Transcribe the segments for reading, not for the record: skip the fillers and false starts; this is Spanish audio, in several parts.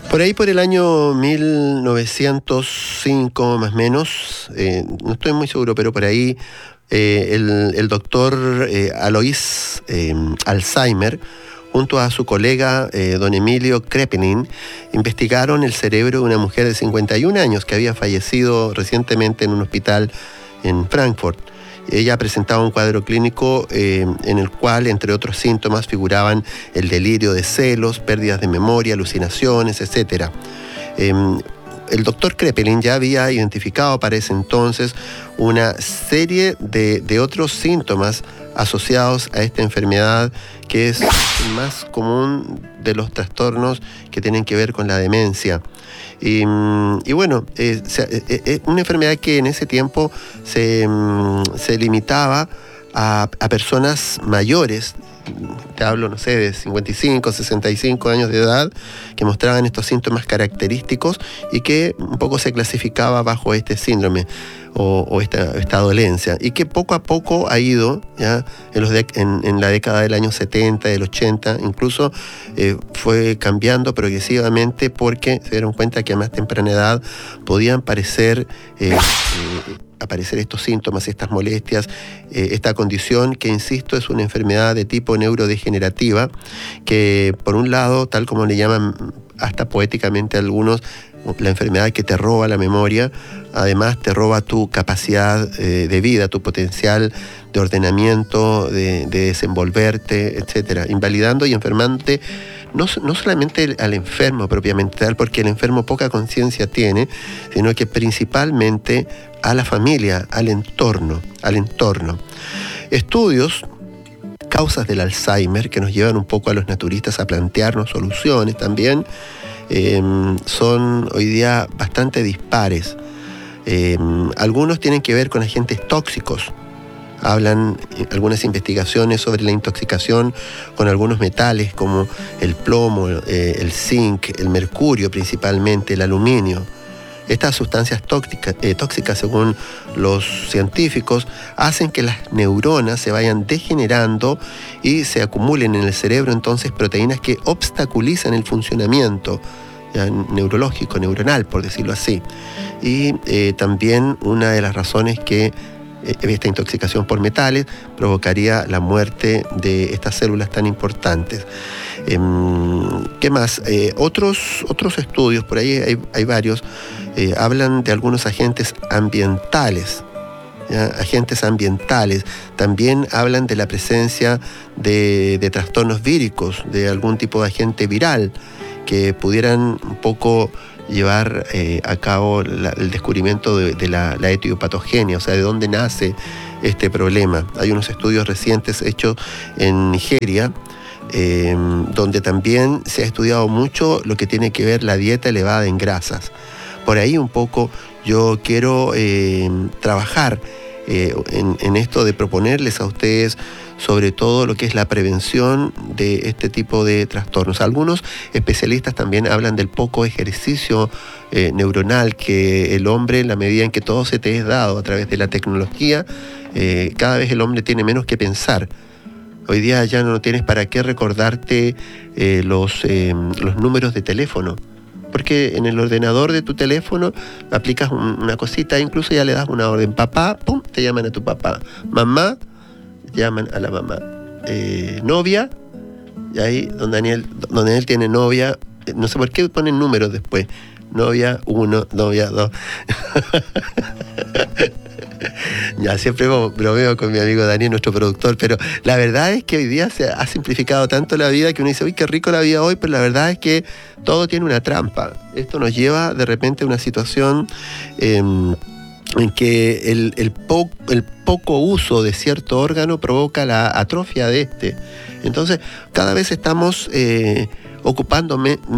Por ahí por el año 1905 más o menos, no estoy muy seguro, pero por ahí el doctor Alois Alzheimer, junto a su colega don Emilio Kraepelin, investigaron el cerebro de una mujer de 51 años que había fallecido recientemente en un hospital en Frankfurt. Ella presentaba un cuadro clínico en el cual, entre otros síntomas, figuraban el delirio de celos, pérdidas de memoria, alucinaciones, etc. El doctor Kraepelin ya había identificado para ese entonces una serie de otros síntomas asociados a esta enfermedad, que es el más común de los trastornos que tienen que ver con la demencia. Y bueno, una enfermedad que en ese tiempo se limitaba a personas mayores. Te hablo, no sé, de 55, 65 años de edad, que mostraban estos síntomas característicos y que un poco se clasificaba bajo este síndrome o esta dolencia, y que poco a poco ha ido, ya en la década del año 70, del 80, incluso fue cambiando progresivamente, porque se dieron cuenta que a más temprana edad podían aparecer estos síntomas, estas molestias, esta condición que, insisto, es una enfermedad de tipo neurodegenerativa, que por un lado, tal como le llaman hasta poéticamente algunos, la enfermedad que te roba la memoria, además te roba tu capacidad de vida, tu potencial de ordenamiento, de desenvolverte, etcétera, invalidando y enfermándote no solamente al enfermo propiamente tal, porque el enfermo poca conciencia tiene, sino que principalmente a la familia, al entorno. Estudios, causas del Alzheimer, que nos llevan un poco a los naturistas a plantearnos soluciones también, son hoy día bastante dispares. Algunos tienen que ver con agentes tóxicos. Hablan algunas investigaciones sobre la intoxicación con algunos metales como el plomo, el zinc, el mercurio principalmente, el aluminio. Estas sustancias tóxicas, según los científicos, hacen que las neuronas se vayan degenerando y se acumulen en el cerebro entonces proteínas que obstaculizan el funcionamiento neurológico, neuronal, por decirlo así. Y también una de las razones que esta intoxicación por metales provocaría la muerte de estas células tan importantes. ¿Qué más? Otros estudios, por ahí hay varios, hablan de algunos agentes ambientales. Agentes ambientales también hablan de la presencia de trastornos víricos, de algún tipo de agente viral que pudieran un poco llevar a cabo el descubrimiento de la etiopatogenia, o sea, de dónde nace este problema. Hay unos estudios recientes hechos en Nigeria, donde también se ha estudiado mucho lo que tiene que ver la dieta elevada en grasas. Por ahí un poco yo quiero trabajar en esto de proponerles a ustedes sobre todo lo que es la prevención de este tipo de trastornos. Algunos especialistas también hablan del poco ejercicio neuronal que el hombre, en la medida en que todo se te es dado a través de la tecnología, cada vez el hombre tiene menos que pensar. Hoy día ya no tienes para qué recordarte los números de teléfono, porque en el ordenador de tu teléfono aplicas una cosita, incluso ya le das una orden. Papá, pum, te llaman a tu papá. Mamá, llaman a la mamá. Novia, y ahí don Daniel tiene novia, no sé por qué ponen números después. Novia 1, novia 2. Ya siempre bromeo con mi amigo Daniel, nuestro productor, pero la verdad es que hoy día se ha simplificado tanto la vida que uno dice, uy, qué rico la vida hoy, pero la verdad es que todo tiene una trampa. Esto nos lleva de repente a una situación en que el poco uso de cierto órgano provoca la atrofia de este. Entonces, cada vez estamos ocupando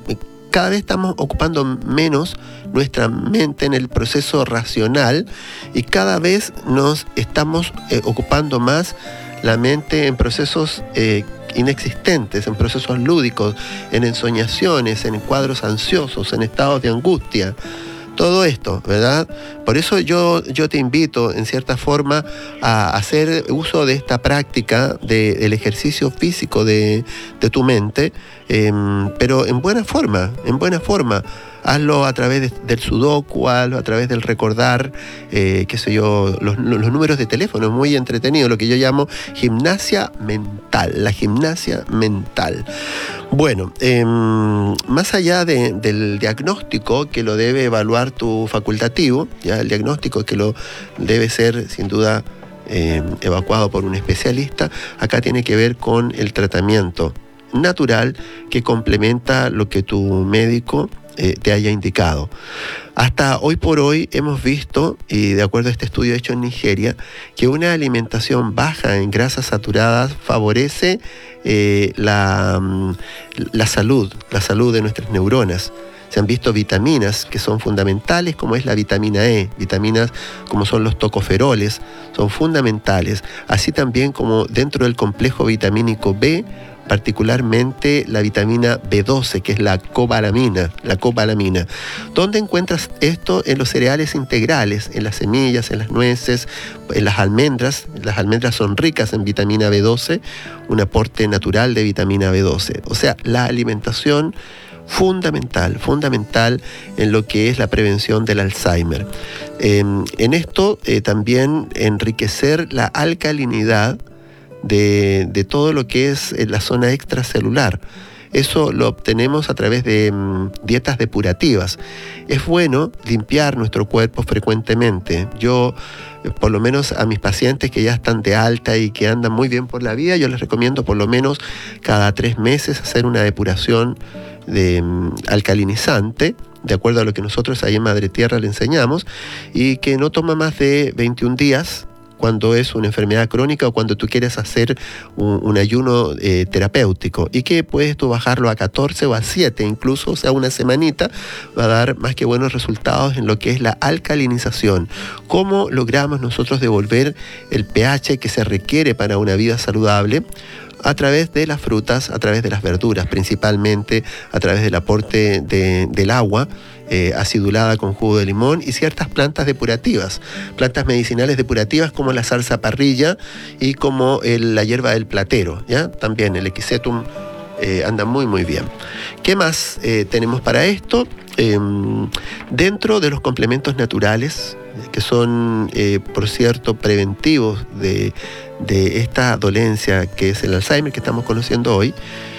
menos nuestra mente en el proceso racional, y cada vez nos estamos ocupando más la mente en procesos inexistentes, en procesos lúdicos, en ensoñaciones, en cuadros ansiosos, en estados de angustia. todo esto, ¿verdad? Por eso yo te invito, en cierta forma, a hacer uso de esta práctica del ejercicio físico de tu mente, pero en buena forma. Hazlo a través del sudoku, hazlo a través del recordar, qué sé yo, los números de teléfono. Es muy entretenido, lo que yo llamo gimnasia mental, la gimnasia mental. Bueno, más allá del diagnóstico que lo debe evaluar tu facultativo, ya el diagnóstico que lo debe ser sin duda evacuado por un especialista, acá tiene que ver con el tratamiento natural que complementa lo que tu médico te haya indicado. Hasta hoy por hoy hemos visto, y de acuerdo a este estudio hecho en Nigeria, que una alimentación baja en grasas saturadas favorece la salud de nuestras neuronas. Se han visto vitaminas que son fundamentales, como es la vitamina E, vitaminas como son los tocoferoles, son fundamentales, así también como dentro del complejo vitamínico B, particularmente la vitamina B12, que es la cobalamina. ¿Dónde encuentras esto? En los cereales integrales, en las semillas, en las nueces, en las almendras. Las almendras son ricas en vitamina B12, un aporte natural de vitamina B12. O sea, la alimentación fundamental en lo que es la prevención del Alzheimer. En esto también enriquecer la alcalinidad de todo lo que es la zona extracelular. Eso lo obtenemos a través de dietas depurativas. Es bueno limpiar nuestro cuerpo frecuentemente. Yo, por lo menos a mis pacientes que ya están de alta y que andan muy bien por la vida, yo les recomiendo por lo menos cada 3 meses hacer una depuración de alcalinizante, de acuerdo a lo que nosotros ahí en Madre Tierra le enseñamos, y que no toma más de 21 días cuando es una enfermedad crónica o cuando tú quieres hacer un ayuno terapéutico, y que puedes tú bajarlo a 14 o a 7 incluso, o sea, una semanita, va a dar más que buenos resultados en lo que es la alcalinización. ¿Cómo logramos nosotros devolver el pH que se requiere para una vida saludable? A través de las frutas, a través de las verduras, principalmente a través del aporte del agua acidulada con jugo de limón y ciertas plantas depurativas, plantas medicinales depurativas como la salsa parrilla y como la hierba del platero, ¿ya? También el equisetum anda muy bien. ¿Qué más tenemos para esto? Dentro de los complementos naturales, que son, por cierto, preventivos de esta dolencia que es el Alzheimer que estamos conociendo hoy,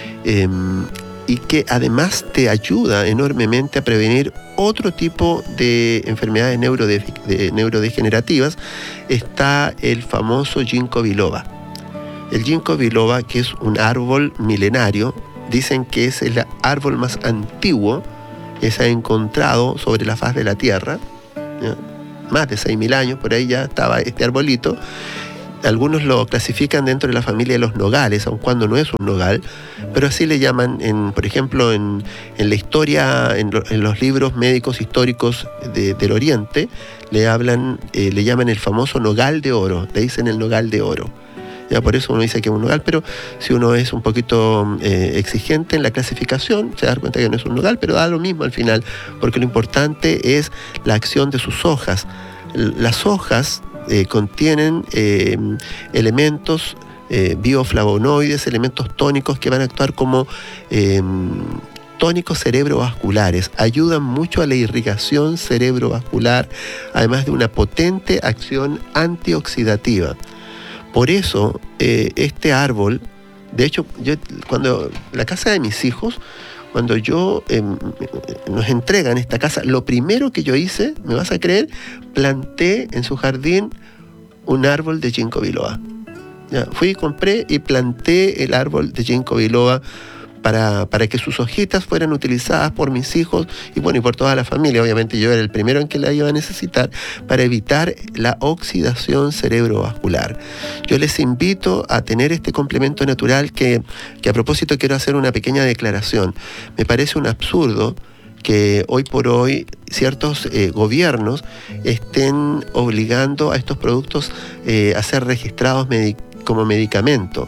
y que además te ayuda enormemente a prevenir otro tipo de enfermedades neurodegenerativas, está el famoso ginkgo biloba. El ginkgo biloba, que es un árbol milenario, dicen que es el árbol más antiguo que se ha encontrado sobre la faz de la Tierra, ¿ya? Más de 6.000 años, por ahí ya estaba este arbolito. Algunos lo clasifican dentro de la familia de los nogales, aun cuando no es un nogal, pero así le llaman, por ejemplo, en la historia, en los libros médicos históricos del Oriente, le llaman el famoso nogal de oro, le dicen el nogal de oro. Ya por eso uno dice que es un nogal, pero si uno es un poquito exigente en la clasificación, se da cuenta que no es un nogal, pero da lo mismo al final, porque lo importante es la acción de sus hojas. Las hojas contienen elementos bioflavonoides, elementos tónicos que van a actuar como tónicos cerebrovasculares, ayudan mucho a la irrigación cerebrovascular, además de una potente acción antioxidativa. Por eso, este árbol, de hecho, cuando la casa de mis hijos, cuando nos entregan esta casa, lo primero que yo hice, ¿me vas a creer? Planté en su jardín un árbol de ginkgo biloba. Ya, fui, compré y planté el árbol de ginkgo biloba para que sus hojitas fueran utilizadas por mis hijos y bueno, y por toda la familia. Obviamente yo era el primero en que la iba a necesitar para evitar la oxidación cerebrovascular. Yo les invito a tener este complemento natural que a propósito quiero hacer una pequeña declaración. Me parece un absurdo que hoy por hoy ciertos gobiernos estén obligando a estos productos a ser registrados como medicamento.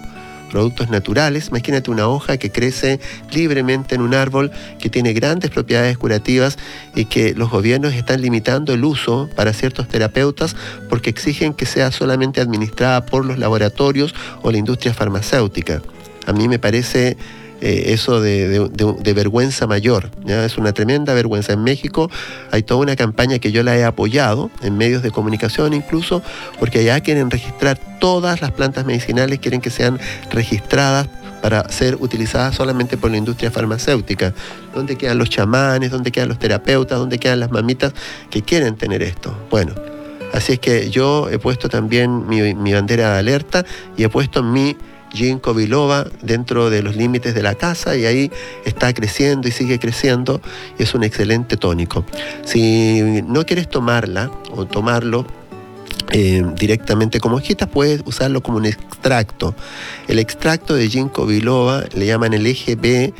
productos naturales. Imagínate una hoja que crece libremente en un árbol que tiene grandes propiedades curativas y que los gobiernos están limitando el uso para ciertos terapeutas porque exigen que sea solamente administrada por los laboratorios o la industria farmacéutica. A mí me parece eso de vergüenza mayor, ¿ya? Es una tremenda vergüenza. En México hay toda una campaña que yo la he apoyado en medios de comunicación incluso, porque allá quieren registrar todas las plantas medicinales, quieren que sean registradas para ser utilizadas solamente por la industria farmacéutica. ¿Dónde quedan los chamanes? ¿Dónde quedan los terapeutas? ¿Dónde quedan las mamitas que quieren tener esto? Bueno, así es que yo he puesto también mi bandera de alerta y he puesto mi ginkgo biloba dentro de los límites de la casa y ahí está creciendo y sigue creciendo y es un excelente tónico. Si no quieres tomarla o tomarlo directamente como hojitas, puedes usarlo como un extracto. El extracto de ginkgo biloba le llaman el EGB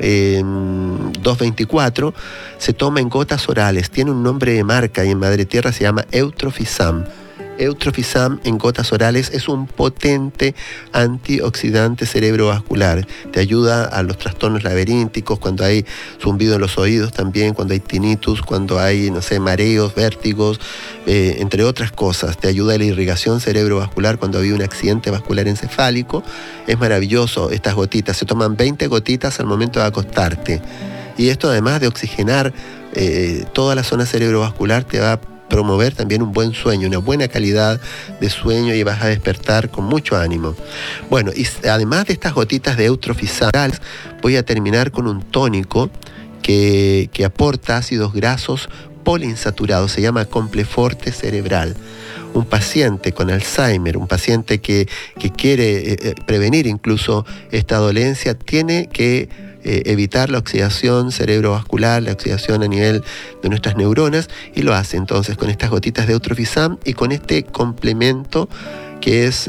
224, se toma en gotas orales, tiene un nombre de marca y en Madre Tierra se llama Eutrofisam. Eutrofisam en gotas orales es un potente antioxidante cerebrovascular. Te ayuda a los trastornos laberínticos, cuando hay zumbido en los oídos también, cuando hay tinnitus, cuando hay, mareos, vértigos, entre otras cosas. Te ayuda a la irrigación cerebrovascular cuando había un accidente vascular encefálico. Es maravilloso estas gotitas. Se toman 20 gotitas al momento de acostarte. Y esto, además de oxigenar toda la zona cerebrovascular, te va a promover también un buen sueño, una buena calidad de sueño y vas a despertar con mucho ánimo. Bueno, y además de estas gotitas de Eutrofisam, voy a terminar con un tónico que aporta ácidos grasos poliinsaturados, se llama Compleforte Cerebral. Un paciente con Alzheimer, un paciente que quiere prevenir incluso esta dolencia, tiene que evitar la oxidación cerebrovascular, la oxidación a nivel de nuestras neuronas, y lo hace entonces con estas gotitas de Eutrofisam y con este complemento que es,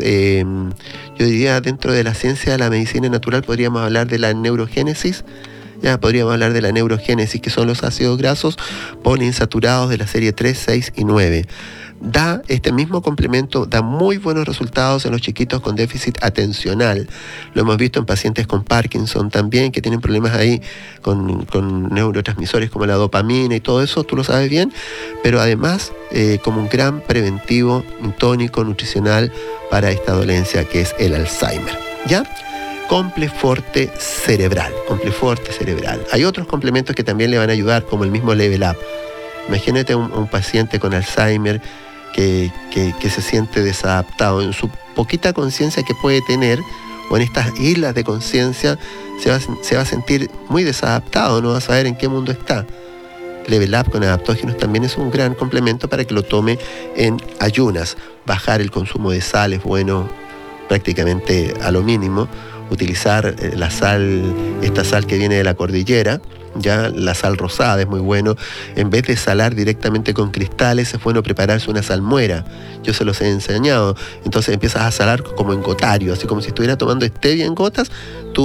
yo diría, dentro de la ciencia de la medicina natural podríamos hablar de la neurogénesis. Ya podríamos hablar de la neurogénesis, que son los ácidos grasos poliinsaturados de la serie 3, 6 y 9. Este mismo complemento da muy buenos resultados en los chiquitos con déficit atencional. Lo hemos visto en pacientes con Parkinson también, que tienen problemas ahí con neurotransmisores como la dopamina y todo eso, tú lo sabes bien, pero además como un gran preventivo, un tónico nutricional para esta dolencia que es el Alzheimer. ¿Ya? Compleforte Cerebral. Hay otros complementos que también le van a ayudar, como el mismo Level Up. Imagínate un paciente con Alzheimer que se siente desadaptado. En su poquita conciencia que puede tener, o en estas islas de conciencia, se va a sentir muy desadaptado, no va a saber en qué mundo está. Level Up con adaptógenos también es un gran complemento para que lo tome en ayunas. Bajar el consumo de sal es bueno, prácticamente a lo mínimo. Utilizar la sal, esta sal que viene de la cordillera, ya la sal rosada es muy bueno. En vez de salar directamente con cristales, es bueno prepararse una salmuera. Yo se los he enseñado. Entonces empiezas a salar como en gotario, así como si estuviera tomando stevia en gotas. Tú